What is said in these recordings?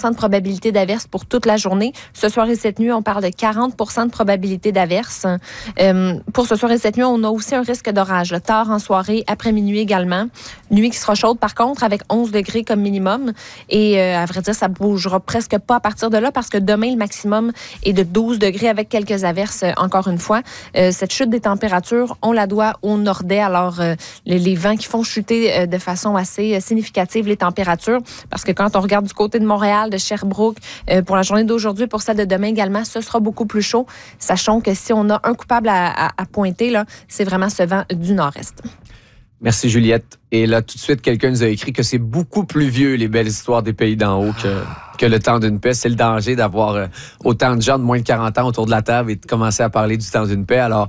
% de probabilité d'averse pour toute la journée. Ce soir et cette nuit, on parle de 40 % de probabilité d'averse. Pour ce soir et cette nuit, on a aussi un risque d'orage, là, tard en soirée, après minuit également. Nuit qui sera chaude, par contre, avec 11 degrés comme minimum. Et à vrai dire, ça bougera presque pas à partir de là parce que demain, le maximum est de 12 degrés avec quelques averses, encore une fois. Cette chute des températures, on la doit au nordais. Alors, les vents qui font chuter de façon assez significative les températures. Parce que quand on regarde du côté de Montréal, de Sherbrooke, pour la journée d'aujourd'hui, pour celle de demain également, ce sera beaucoup plus chaud. Sachons que si on a un coupable à pointer, là, c'est vraiment ce vent du nord-est. Merci Juliette. Et là, tout de suite, quelqu'un nous a écrit que c'est beaucoup plus vieux, les belles histoires des pays d'en haut, que le temps d'une paix. C'est le danger d'avoir autant de gens de moins de 40 ans autour de la table et de commencer à parler du temps d'une paix. Alors,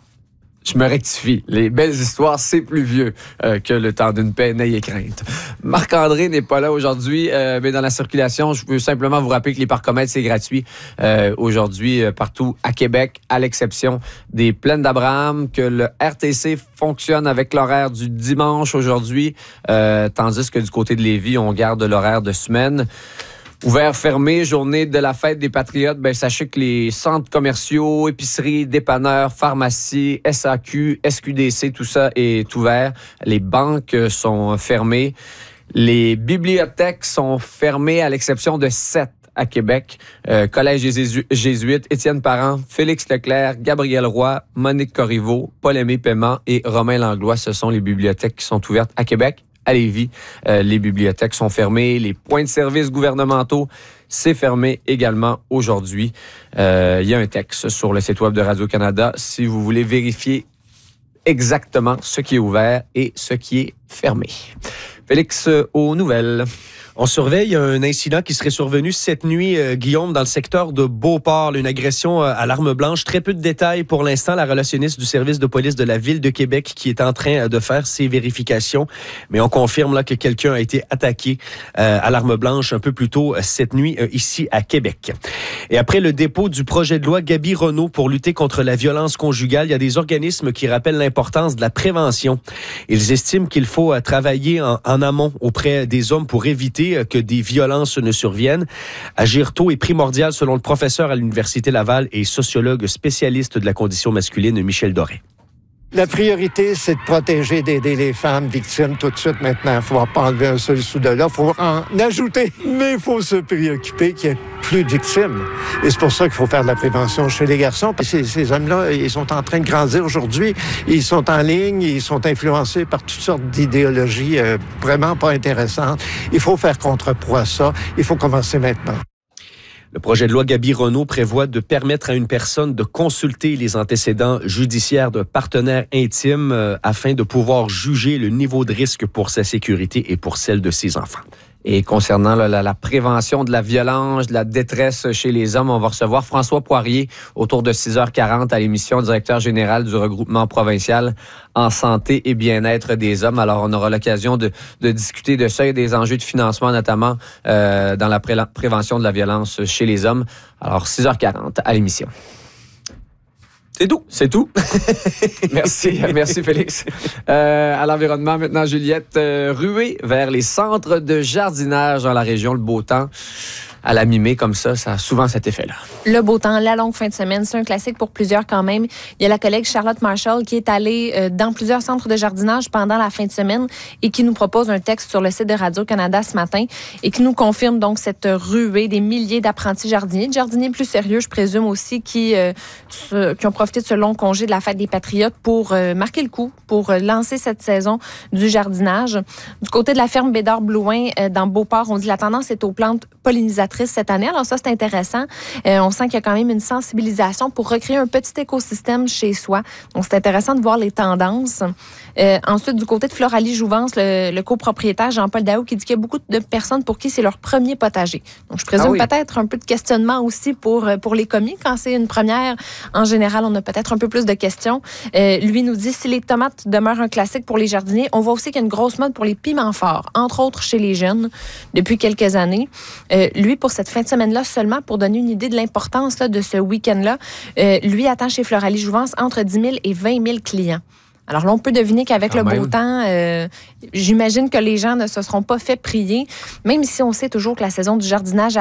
je me rectifie. Les belles histoires, c'est plus vieux que le temps d'une paix. N'ayez crainte. Marc-André n'est pas là aujourd'hui, mais dans la circulation, je veux simplement vous rappeler que les parcomètres, c'est gratuit aujourd'hui partout à Québec, à l'exception des Plaines d'Abraham, que le RTC fonctionne avec l'horaire du dimanche aujourd'hui, tandis que du côté de Lévis, on garde l'horaire de semaine. Ouvert, fermé, journée de la fête des Patriotes, sachez que les centres commerciaux, épiceries, dépanneurs, pharmacies, SAQ, SQDC, tout ça est ouvert. Les banques sont fermées. Les bibliothèques sont fermées à l'exception de 7 à Québec. Collège des Jésuites, Étienne Parent, Félix Leclerc, Gabriel Roy, Monique Corriveau, Paul-Aimé Paiement et Romain Langlois. Ce sont les bibliothèques qui sont ouvertes à Québec. À Lévis, les bibliothèques sont fermées. Les points de service gouvernementaux, c'est fermé également aujourd'hui. Il y a un texte sur le site web de Radio-Canada si vous voulez vérifier exactement ce qui est ouvert et ce qui est fermé. Félix, aux nouvelles. On surveille un incident qui serait survenu cette nuit, Guillaume, dans le secteur de Beauport, une agression à l'arme blanche. Très peu de détails pour l'instant. La relationniste du service de police de la Ville de Québec qui est en train de faire ses vérifications. Mais on confirme là que quelqu'un a été attaqué à l'arme blanche un peu plus tôt cette nuit ici à Québec. Et après le dépôt du projet de loi Gaby Renault pour lutter contre la violence conjugale, il y a des organismes qui rappellent l'importance de la prévention. Ils estiment qu'il faut travailler en amont auprès des hommes pour éviter que des violences ne surviennent. Agir tôt est primordial selon le professeur à l'Université Laval et sociologue spécialiste de la condition masculine, Michel Doré. La priorité, c'est de protéger, d'aider les femmes victimes tout de suite maintenant. Il ne faut pas enlever un seul sou de là, il faut en ajouter. Mais il faut se préoccuper qu'il y ait plus de victimes. Et c'est pour ça qu'il faut faire de la prévention chez les garçons. Puis ces hommes-là, ils sont en train de grandir aujourd'hui. Ils sont en ligne, ils sont influencés par toutes sortes d'idéologies vraiment pas intéressantes. Il faut faire contrepoids à ça. Il faut commencer maintenant. Le projet de loi Gaby Renault prévoit de permettre à une personne de consulter les antécédents judiciaires d'un partenaire intime afin de pouvoir juger le niveau de risque pour sa sécurité et pour celle de ses enfants. Et concernant la prévention de la violence, de la détresse chez les hommes, on va recevoir François Poirier autour de 6h40 à l'émission, directeur général du regroupement provincial en santé et bien-être des hommes. Alors, on aura l'occasion de discuter de ça et des enjeux de financement, notamment dans la prévention de la violence chez les hommes. Alors, 6h40 à l'émission. C'est tout. Merci Félix. À l'environnement maintenant, Juliette, ruée vers les centres de jardinage dans la région, le beau temps. À la mi-mai, comme ça a souvent cet effet-là. Le beau temps, la longue fin de semaine, c'est un classique pour plusieurs quand même. Il y a la collègue Charlotte Marshall qui est allée dans plusieurs centres de jardinage pendant la fin de semaine et qui nous propose un texte sur le site de Radio-Canada ce matin et qui nous confirme donc cette ruée des milliers d'apprentis jardiniers, de jardiniers plus sérieux, je présume aussi, qui ont profité de ce long congé de la fête des Patriotes pour marquer le coup, pour lancer cette saison du jardinage. Du côté de la ferme Bédard-Blouin, dans Beauport, on dit la tendance est aux plantes pollinisatrices cette année. Alors ça, c'est intéressant. On sent qu'il y a quand même une sensibilisation pour recréer un petit écosystème chez soi. Donc, c'est intéressant de voir les tendances. Ensuite, du côté de Floralie-Jouvence, le copropriétaire Jean-Paul Daou qui dit qu'il y a beaucoup de personnes pour qui c'est leur premier potager. Donc, je présume peut-être un peu de questionnement aussi pour les commis. Quand c'est une première, en général, on a peut-être un peu plus de questions. Lui nous dit, si les tomates demeurent un classique pour les jardiniers, on voit aussi qu'il y a une grosse mode pour les piments forts, entre autres chez les jeunes, depuis quelques années. Lui, pour cette fin de semaine-là, seulement pour donner une idée de l'importance là, de ce week-end-là, lui attend chez Floralie-Jouvence entre 10 000 et 20 000 clients. Alors là, on peut deviner qu'avec le beau temps, j'imagine que les gens ne se seront pas fait prier, même si on sait toujours que la saison du jardinage